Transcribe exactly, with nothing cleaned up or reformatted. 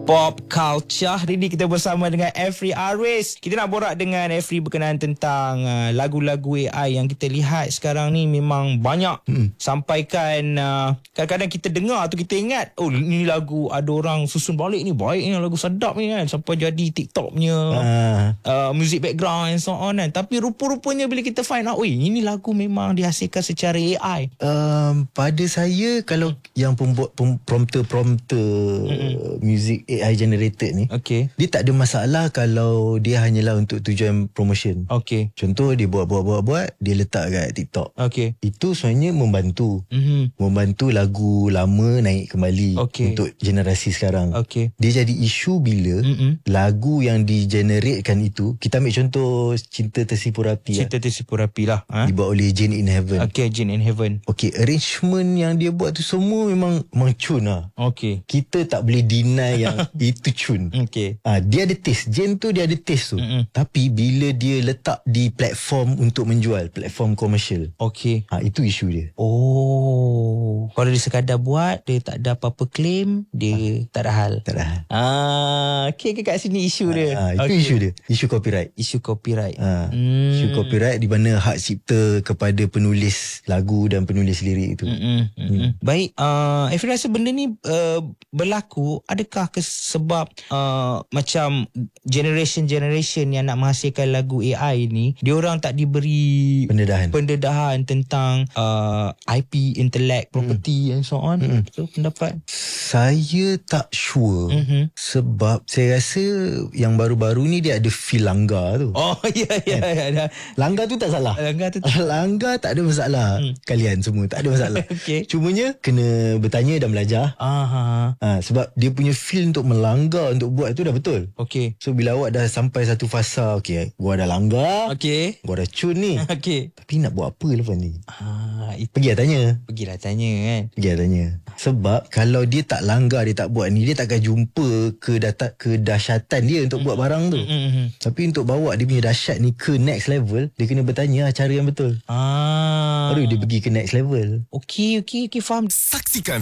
Pop Culture. Hari ni kita bersama dengan Efri Aris. Kita nak borak dengan Efri berkenaan tentang uh, lagu-lagu A I yang kita lihat sekarang ni memang banyak. hmm. Sampaikan uh, kadang-kadang kita dengar tu kita ingat, oh ni lagu ada orang susun balik ni, baik ni, lagu sedap ni kan, sampai jadi TikTok punya uh. uh, music background and so on kan. Tapi rupa-rupanya bila kita find out, weh, ini lagu memang dihasilkan secara A I. Um, pada saya, kalau yang pembuat pem, prompter-prompter mm-hmm. music A I generated ni, okay, dia tak ada masalah kalau dia hanyalah untuk tujuan promotion. Okay. Contoh dia buat-buat-buat-buat, dia letak kat TikTok. Okay. Itu sebenarnya membantu. Mm-hmm. Membantu lagu lama naik kembali, okay, untuk generasi sekarang. Okay. Dia jadi isu bila mm-hmm. lagu yang digeneratekan itu, kita ambil contoh Cinta Tersipu Rapi. Cinta lah. Tersipu Rapi lah. Ha? Dibuat oleh Jane in Heaven. Okay, Jane in Heaven. Okay, arrangement yang dia buat tu semua memang memang cun lah. Okay. Kita tak boleh deny yang itu cun. Okay. Ha, dia ada taste. Jane tu dia ada taste tu. Mm-mm. Tapi bila dia letak di platform untuk menjual, platform komersial. Okay. Ha, itu isu dia. Oh. Kalau dia sekadar buat, dia tak ada apa-apa claim, dia ha. tak ada hal. Tak ada hal. Ah, okay, kat sini isu ha, dia. Ha, itu okay. isu dia. Isu copyright. Isu copyright. Ha, hmm. Isu copyright di mana hak cipta kepada penulis lagu dan penulis lirik itu. Mm-mm. Mm-mm. Hmm. Baik, uh, Efri rasa benda ni uh, berlaku, adakah ke sebab uh, macam generation-generation yang nak menghasilkan lagu A I ni, diorang tak diberi pendedahan, pendedahan tentang uh, I P, intellectual property mm. and so on. Mm. So, pendapat? Saya tak sure. Mm-hmm. Sebab saya rasa yang baru-baru ni dia ada feel langgar tu. Oh, ya, ya, ya, ya. Langgar tu tak salah. Langgar tu tak, langgar tak ada masalah. Mm. Kalian semua tak ada masalah. Okay. Cumanya kena bertanya dan belajar. Aha. Ha, sebab dia punya feel untuk melanggar, untuk buat tu dah betul. Okay. So bila awak dah sampai satu fasa, okay, gua dah langgar, okay, gua dah cun ni, okay, tapi nak buat apa lepas ni? Ah, itu. Pergilah tanya. Pergilah tanya kan. Pergilah tanya. Sebab kalau dia tak langgar, dia tak buat ni, dia takkan jumpa kedata, kedahsyatan dia untuk mm. buat barang tu. Mm-hmm. Tapi untuk bawa dia punya dahsyat ni ke next level, dia kena bertanya cara yang betul. Ah. Baru dia pergi ke next level. Okey, okey, okey, faham. Saksikan